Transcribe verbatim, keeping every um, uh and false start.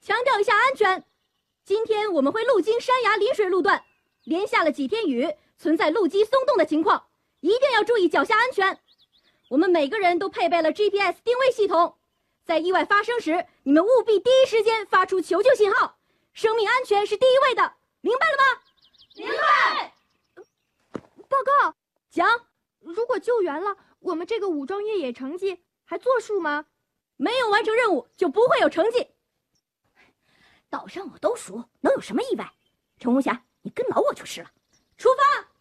强调一下安全。今天我们会路经山崖离水路段，连下了几天雨，存在路基松动的情况，一定要注意脚下安全。我们每个人都配备了 G P S 定位系统，在意外发生时，你们务必第一时间发出求救信号，生命安全是第一位的，明白了吗？ 明白。 报告， 讲。 如果救援了，我们这个武装越野成绩还作数吗？ 没有完成任务就不会有成绩。 岛上我都熟，能有什么意外？陈红霞，你跟牢我就是了。 出发。